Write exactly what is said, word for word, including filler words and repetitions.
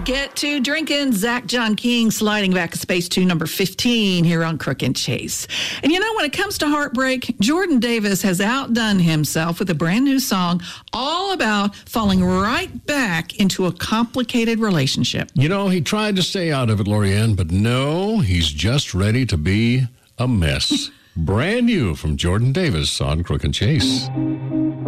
get to drinking. Zach John King sliding back to space to number fifteen here on Crook and Chase. And you know, when it comes to heartbreak, Jordan Davis has outdone himself with a brand new song all about falling right back into a complicated relationship. You know, he tried to stay out of it, Lorianne, but no, he's just ready to be a mess. Brand new from Jordan Davis on Crook and Chase.